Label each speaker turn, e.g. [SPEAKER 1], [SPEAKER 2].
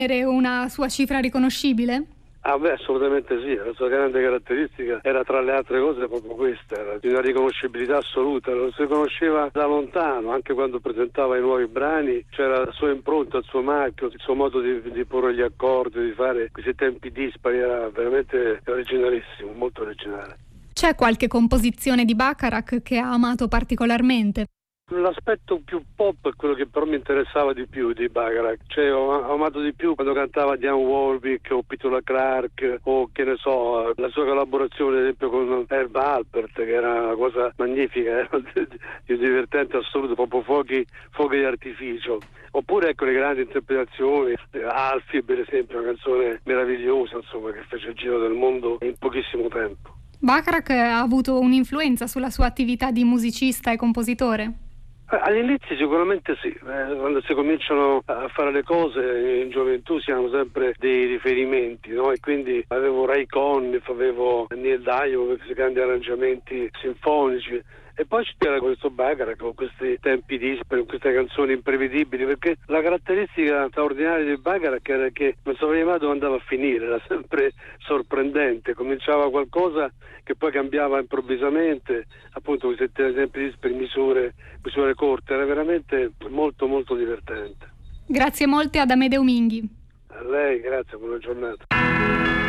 [SPEAKER 1] Era una sua cifra riconoscibile?
[SPEAKER 2] Ah beh, assolutamente sì, la sua grande caratteristica era tra le altre cose proprio questa, era di una riconoscibilità assoluta, lo si conosceva da lontano, anche quando presentava i nuovi brani, c'era la sua impronta, il suo marchio, il suo modo di porre gli accordi, di fare questi tempi dispari, era veramente originalissimo, molto originale.
[SPEAKER 1] C'è qualche composizione di Bacharach che ha amato particolarmente?
[SPEAKER 2] L'aspetto più pop è quello che però mi interessava di più di Bacharach, cioè ho amato di più quando cantava Dionne Warwick o Petula Clark o che ne so, la sua collaborazione ad esempio con Herb Alpert, che era una cosa magnifica, era di divertente assoluto, proprio fuochi di artificio. Oppure ecco le grandi interpretazioni, Alfie per esempio, una canzone meravigliosa insomma che fece il giro del mondo in pochissimo tempo.
[SPEAKER 1] Bacharach ha avuto un'influenza sulla sua attività di musicista e compositore?
[SPEAKER 2] All'inizio sicuramente sì, quando si cominciano a fare le cose in gioventù si hanno sempre dei riferimenti, no? E quindi avevo Ray Conniff, avevo Neil Diamond con questi grandi arrangiamenti sinfonici e poi c'era questo Bacharach con questi tempi dispari, con queste canzoni imprevedibili, perché la caratteristica straordinaria di Bacharach era che non sapevi mai dove andava a finire, era sempre sorprendente, cominciava qualcosa che poi cambiava improvvisamente, appunto questi tempi dispari, misure corte, era veramente molto molto divertente.
[SPEAKER 1] Grazie molte ad Amedeo Minghi.
[SPEAKER 2] A lei, grazie, buona giornata.